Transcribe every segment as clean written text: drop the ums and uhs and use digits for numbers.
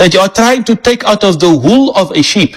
that you are trying to take out of the wool of a sheep.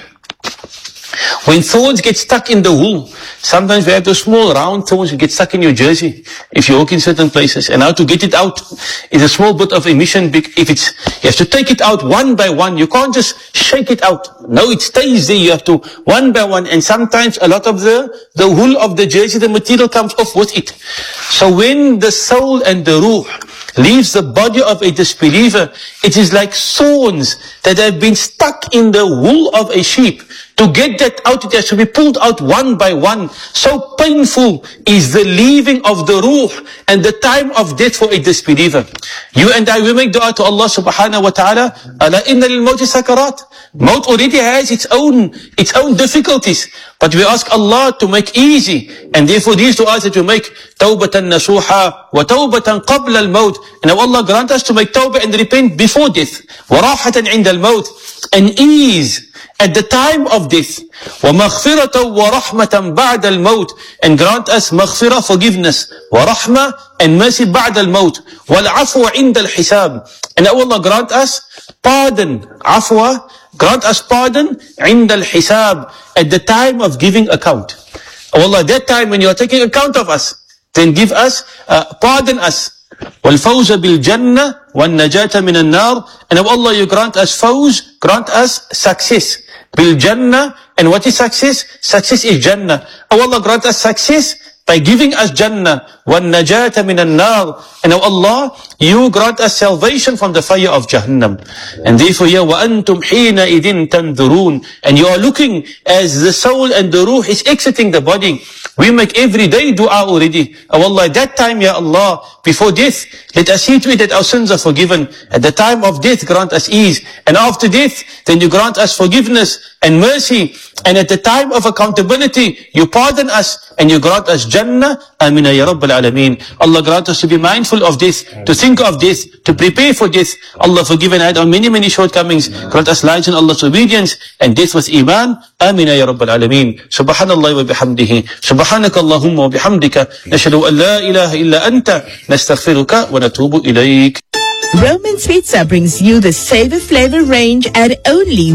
When thorns get stuck in the wool, sometimes we have those small round thorns that get stuck in your jersey if you walk in certain places. And how to get it out is a small bit of emission. You have to take it out one by one. You can't just shake it out. No, it stays there. You have to one by one. And sometimes a lot of the wool of the jersey, the material comes off with it. So when the soul and the ruh leaves the body of a disbeliever, it is like thorns that have been stuck in the wool of a sheep. To get that out, it has to be pulled out one by one. So painful is the leaving of the ruh and the time of death for a disbeliever. You and I, we make dua to Allah subhanahu wa ta'ala. Ala inna lil mawti sakarat. Maut already has its own difficulties. But we ask Allah to make easy. And therefore these du'as that we make, tawbatan nasuha wa tawbatan qabla al-maut. And Allah grant us to make tawbah and repent before death. Wa rahatan inda al-maut. And ease at the time of death. وَمَغْفِرَةً وَرَحْمَةً بَعْدَ الْمَوْتِ. And grant us maghfirah, forgiveness, وَرَحْمَةً, and mercy بعد الموت. وَالْعَفْوَ عِنْدَ الْحِسَابِ. And Allah grant us pardon, afwa, grant us pardon عِنْدَ الْحِسَابِ, at the time of giving account. Allah, that time when you are taking account of us, then give us, pardon us. وَالْفَوْزَ بِالْجَنَّةِ وَالنَّجَاةَ مِنَ النَّارِ. And Allah, you grant us fawz, grant us success. Bil-Jannah. And what is success? Success is Jannah. Allah, grant us success by giving us Jannah. وَالنَّجَاةَ مِنَ النَّارِ. And Allah, you grant us salvation from the fire of Jahannam. And therefore, وَأَنْتُمْ حِينَئِذٍ تَنْظُرُونَ. And you are looking as the soul and the ruh is exiting the body. We make every day dua already. Oh Allah, at that time, Ya Allah, before death, let us see to it that our sins are forgiven. At the time of death, grant us ease. And after death, then you grant us forgiveness and mercy. And at the time of accountability, you pardon us and you grant us Jannah. Amina ya Rabbal Alameen. Allah grant us to be mindful of death, to think of death, to prepare for death. Allah forgive and hide our many shortcomings. Grant us lives in Allah's obedience and death with Iman. Amina ya Rabbal Alameen. Subhanallah wa bihamdihi. Subhanaka Allahumma wa bihamdika. Nashhadu an la ilaha illa anta. Nastaghfiruka wa natubu ilayk. Roman's Pizza brings you the Savor Flavor range at only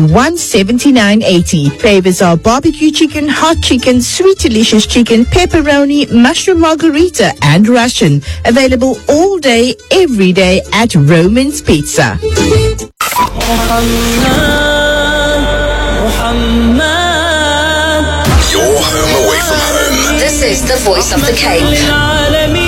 $179.80. Flavors are barbecue chicken, hot chicken, sweet delicious chicken, pepperoni, mushroom margarita, and Russian. Available all day, every day at Roman's Pizza. Your home away from home. This is the voice of the Cape.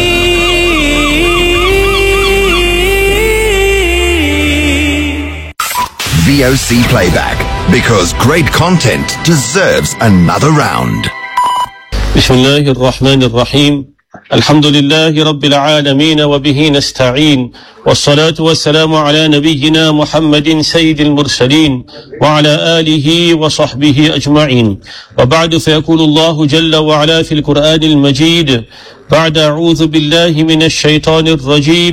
VOC Playback, because great content deserves another round. بسم الله الرحمن الرحيم. الحمد لله رب العالمين وبه نستعين، والصلاة والسلام على نبينا محمد سيد المرسلين وعلى آله وصحبه أجمعين. وبعد، فيقول الله جل وعلا في القرآن المجيد بعد أعوذ بالله من الشيطان الرجيم.